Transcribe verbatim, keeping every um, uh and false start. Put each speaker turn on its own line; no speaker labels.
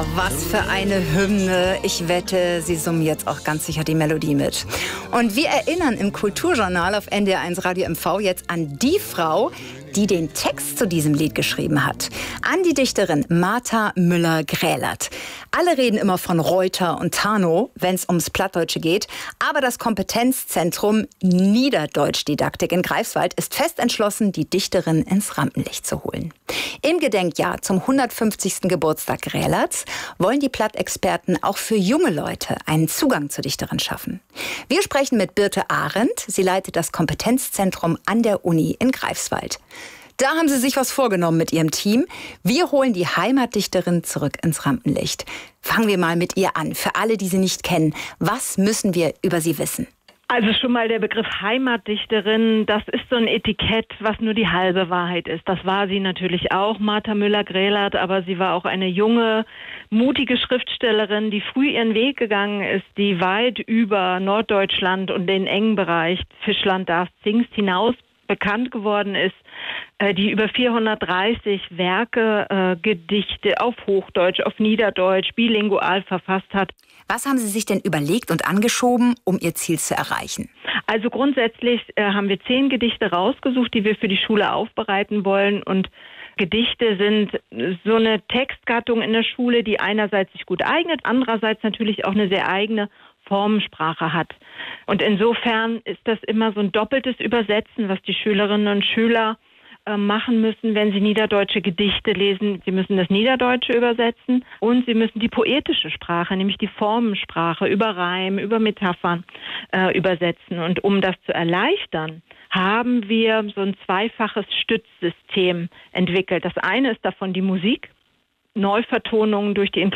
was für eine Hymne. Ich wette, Sie summen jetzt auch ganz sicher die Melodie mit. Und wir erinnern im Kulturjournal auf N D R eins Radio M V jetzt an die Frau, die den Text zu diesem Lied geschrieben hat. An die Dichterin Martha Müller-Grälert. Alle reden immer von Reuter und Tarnow, wenn es ums Plattdeutsche geht. Aber das Kompetenzzentrum Niederdeutschdidaktik in Greifswald ist fest entschlossen, die Dichterin ins Rampenlicht zu holen. Im Gedenkjahr zum hundertfünfzigsten Geburtstag Grälerts wollen die Plattexperten auch für junge Leute einen Zugang zur Dichterin schaffen. Wir sprechen mit Birte Arendt. Sie leitet das Kompetenzzentrum an der Uni in Greifswald. Da haben sie sich was vorgenommen mit ihrem Team. Wir holen die Heimatdichterin zurück ins Rampenlicht. Fangen wir mal mit ihr an. Für alle, die sie nicht kennen, was müssen wir über sie wissen?
Also schon mal der Begriff Heimatdichterin, das ist so ein Etikett, was nur die halbe Wahrheit ist. Das war sie natürlich auch, Martha Müller-Grälert, aber sie war auch eine junge, mutige Schriftstellerin, die früh ihren Weg gegangen ist, die weit über Norddeutschland und den engen Bereich Fischland, Darß, Zingst hinaus bekannt geworden ist, die über vierhundertdreißig Werke, äh, Gedichte auf Hochdeutsch, auf Niederdeutsch, bilingual verfasst hat.
Was haben Sie sich denn überlegt und angeschoben, um Ihr Ziel zu erreichen?
Also grundsätzlich äh, haben wir zehn Gedichte rausgesucht, die wir für die Schule aufbereiten wollen. Und Gedichte sind so eine Textgattung in der Schule, die einerseits sich gut eignet, andererseits natürlich auch eine sehr eigene Formensprache hat. Und insofern ist das immer so ein doppeltes Übersetzen, was die Schülerinnen und Schüler äh, machen müssen, wenn sie niederdeutsche Gedichte lesen. Sie müssen das Niederdeutsche übersetzen und sie müssen die poetische Sprache, nämlich die Formensprache über Reim, über Metaphern äh, übersetzen. Und um das zu erleichtern, haben wir so ein zweifaches Stützsystem entwickelt. Das eine ist davon die Musik, Neuvertonungen durch die